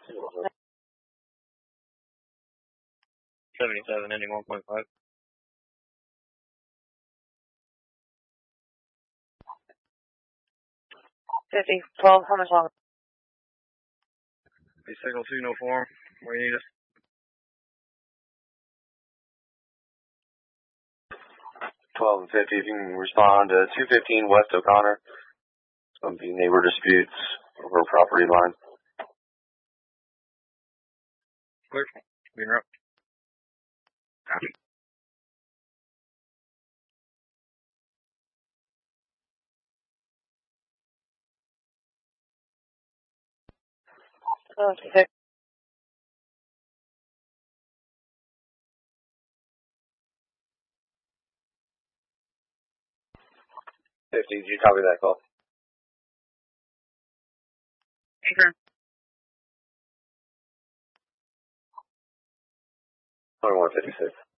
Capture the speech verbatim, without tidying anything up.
seventy-seven, ending one point five. fifty, twelve, how much longer? Hey, signal two, no form. Where you need us? twelve and fifty, if you can respond to two fifteen West O'Connor. It's going to be neighbor disputes over property line. Clear. Being up. Copy. Okay. fifty, did you copy that call? Sure. twenty-one fifty-six.